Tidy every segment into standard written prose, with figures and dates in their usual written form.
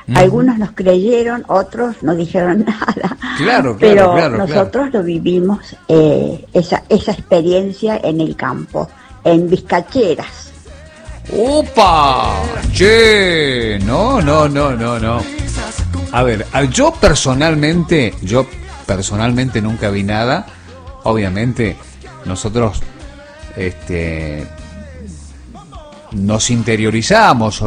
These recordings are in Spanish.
Algunos nos creyeron, otros no dijeron nada. Claro, pero nosotros lo vivimos, esa experiencia en el campo, en Vizcacheras. ¡Opa! ¡Che! No. A ver, yo personalmente nunca vi nada. Obviamente, nosotros nos interiorizamos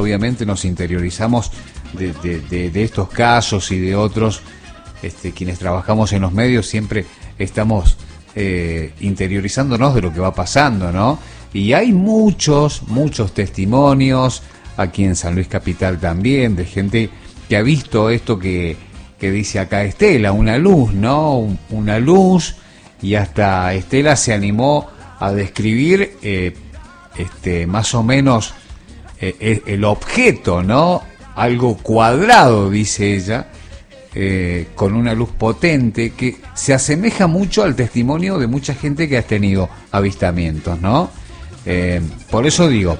de estos casos y de otros. Quienes trabajamos en los medios siempre estamos interiorizándonos de lo que va pasando, ¿no? Y hay muchos testimonios aquí en San Luis Capital también, de gente que ha visto esto que dice acá Estela, una luz, ¿no? Una luz, y hasta Estela se animó a describir más o menos el objeto, ¿no? Algo cuadrado, dice ella, con una luz potente que se asemeja mucho al testimonio de mucha gente que ha tenido avistamientos, ¿no? Por eso digo,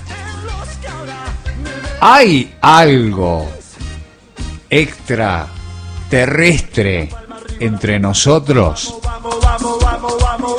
¿hay algo extraterrestre entre nosotros? Vamos.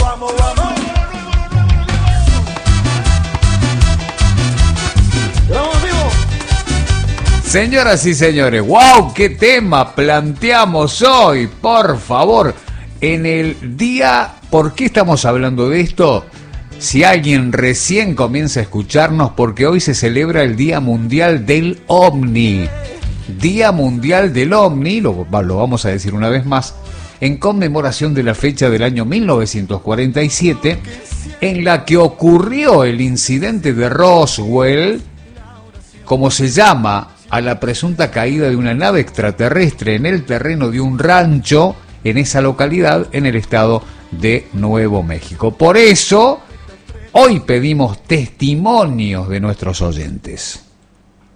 Señoras y señores, ¡wow! ¡Qué tema planteamos hoy! Por favor, en el día... ¿Por qué estamos hablando de esto? Si alguien recién comienza a escucharnos, porque hoy se celebra el Día Mundial del OVNI. Día Mundial del OVNI, lo vamos a decir una vez más, en conmemoración de la fecha del año 1947, en la que ocurrió el incidente de Roswell, como se llama a la presunta caída de una nave extraterrestre en el terreno de un rancho en esa localidad en el estado de Nuevo México. Por eso, hoy pedimos testimonios de nuestros oyentes.